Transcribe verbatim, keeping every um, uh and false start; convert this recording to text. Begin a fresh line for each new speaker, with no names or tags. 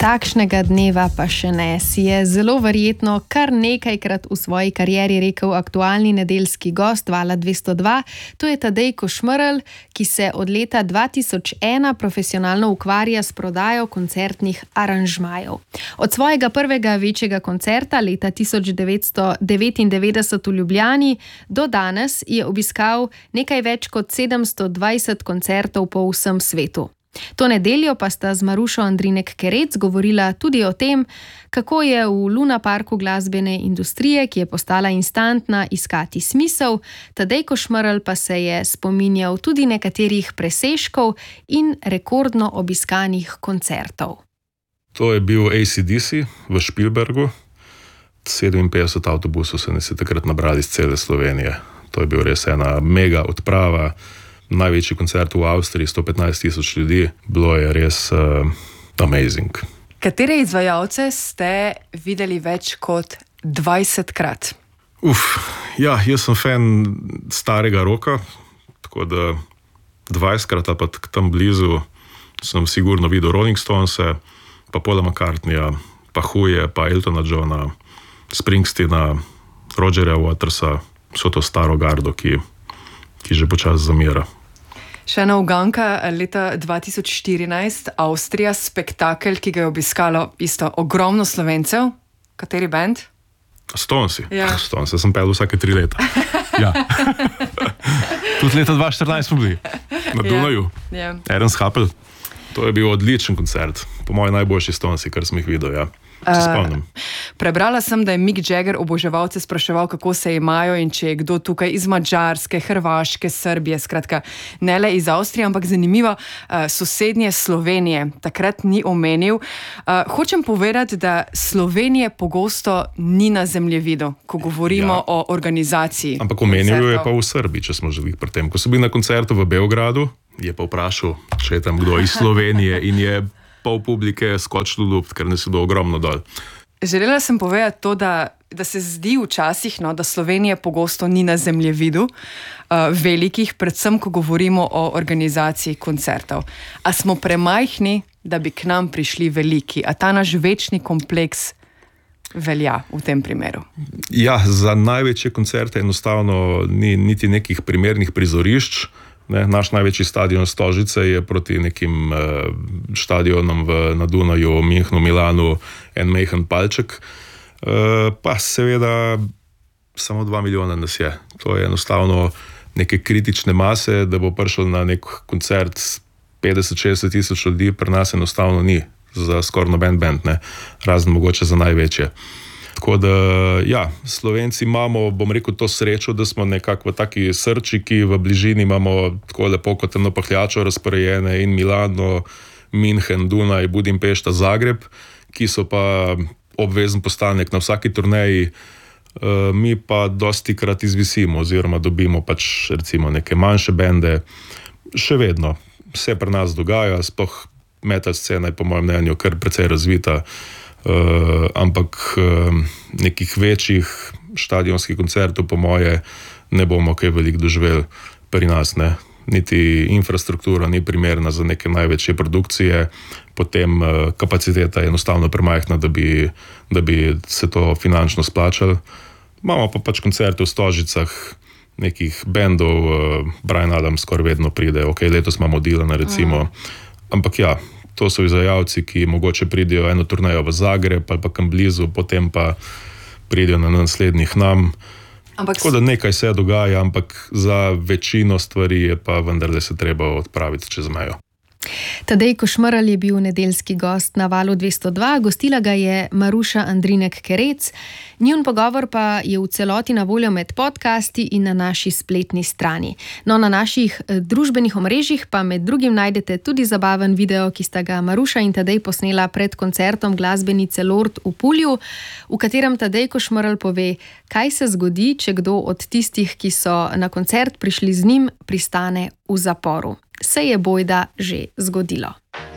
Takšnega dneva pa še ne, si je zelo verjetno kar nekajkrat v svoji karieri rekel aktualni nedeljski gost Vala dvesto dva, to je Tadej Košmerl, ki se od leta dva tisoč ena profesionalno ukvarja s prodajo koncertnih aranžmajev. Od svojega prvega večjega koncerta leta tisoč devetsto devetindevetdeset v Ljubljani do danes je obiskal nekaj več kot sedemsto dvajset koncertov po vsem svetu. To nedeljo pa sta z Marušo Andrinek Kerec govorila tudi o tem, kako je v Luna Parku glasbene industrije, ki je postala instantna, iskati smisel. Tadej Košmerl pa se je spominjal tudi nekaterih presežkov in rekordno obiskanih koncertov.
To je bil A C D C v Špilbergu. sedeminpetdeset avtobusov so se takrat nabrali iz cele Slovenije. To je bil res ena mega odprava. Največji koncert v Avstriji, sto petnajst tisoč ljudi, bilo je res uh, amazing.
Katere izvajalce ste videli več kot dvajsetkrat?
Uf, ja, jaz sem fan starega roka, tako da dvajsetkrat ali pa tam blizu sem sigurno videl Rolling Stonese, pa Paula McCartneyja, pa Whoje, pa Eltona Johna, Springsteena, Rogerja Watersa, vso to staro gardo, ki, ki že počasi zamira.
Še ena uganka, leta dva tisoč štirinajst, Avstrija, spektakel, ki ga je obiskalo isto ogromno Slovencev. Kateri band?
Stonesi.
Ja.
Stonesi, sem pel vsake tri leta. Ja. Tudi leta dva tisoč štirinajst smo bili na Dunaju.
Ja.
Ernst Happel. To je bil odličen koncert. Po mojem najboljši Stonesi, kar sem jih videl, ja. Se spomnim.
Uh, prebrala sem, da je Mick Jagger oboževalce spraševal, kako se imajo in če je kdo tukaj iz Madžarske, Hrvaške, Srbije, skratka, ne le iz Avstrije, ampak zanimivo, uh, sosednje Slovenije takrat ni omenil. Uh, hočem povedati, da Slovenije pogosto ni na zemljevidu, ko govorimo ja. o organizaciji.
Ampak omenil je pa v Srbiji, če smo želeli pri tem. Ko so bili na koncertu v Beogradu, je pa vprašal, če je tam kdo iz Slovenije in je pol publike skočilo lupt, ker ne so do ogromno dol.
Želela sem povedati to, da, da se zdi včasih, no, da Slovenija pogosto ni na zemljevidu uh, velikih, predvsem, ko govorimo o organizaciji koncertov. A smo premajhni, da bi k nam prišli veliki? A ta naš večni kompleks velja v tem primeru?
Ja, za največje koncerte enostavno ni niti nekih primernih prizorišč. Ne, naš največji stadion Stožice je proti nekim uh, štadionom v, na Dunaju, Minhnu, Milanu en mehen palček. Uh, pa seveda samo dva milijona nas je. To je enostavno neke kritične mase, da bo prišel na nek koncert petdeset šestdeset tisoč ljudi, pri nas enostavno ni za skoraj noben band, ne, razen mogoče za največje. Tako da, ja, Slovenci imamo, bom rekel, to srečo, da smo nekako v taki srčiki, v bližini imamo tako lepo kot eno pahljačo razporejene in Milano, Minhen, Dunaj, Budimpešta, Zagreb, ki so pa obvezen postanek na vsaki turneji, mi pa dosti krat izvisimo oziroma dobimo pač recimo neke manjše bende. Še vedno se pri nas dogaja, sploh metal scena je po mojem mnenju kar precej razvita. Uh, ampak uh, nekih večjih štadionskih koncertov po moje ne bomo kaj veliko doživeli pri nas, ne. Niti infrastruktura ni primerna za neke največje produkcije, potem uh, kapaciteta je enostavno premajhna, da bi, da bi se to finančno splačalo. Imamo pa pač koncerte v Stožicah nekih bendov, uh, Bryan Adams skoraj vedno pride, ok, letos imamo Dylana recimo, mm. ampak ja, to so izvajalci, ki mogoče pridejo eno turnejo v Zagreb ali pa kam blizu, potem pa pridejo na naslednjih nam. Ampak tako da nekaj se dogaja, ampak za večino stvari je pa vendarle se treba odpraviti čez mejo.
Tadej Košmerl je bil nedeljski gost na Valu dvesto dva, gostila ga je Maruša Andrinek Kerec. Njun pogovor pa je v celoti na voljo med podcasti in na naši spletni strani. No, na naših družbenih omrežjih pa med drugim najdete tudi zabaven video, ki sta ga Maruša in Tadej posnela pred koncertom glasbenice Lord v Pulju, v katerem Tadej Košmerl pove, kaj se zgodi, če kdo od tistih, ki so na koncert prišli z njim, pristane v zaporu. Se je bojda že zgodilo.